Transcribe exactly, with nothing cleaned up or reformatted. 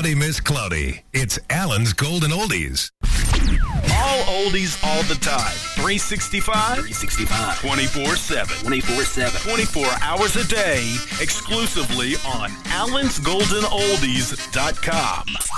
Cloudy Miss Cloudy. It's Alan's Golden Oldies. All oldies all the time. three sixty-five. three sixty-five. twenty-four seven. twenty-four seven. twenty-four hours a day. Exclusively on allens golden oldies dot com.